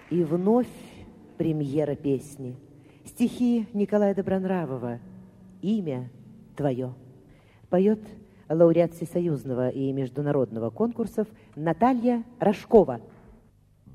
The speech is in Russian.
И вновь премьера песни. Стихи Николая Добронравова. «Имя твое». Поет лауреат всесоюзного и международного конкурсов Наталья Рожкова.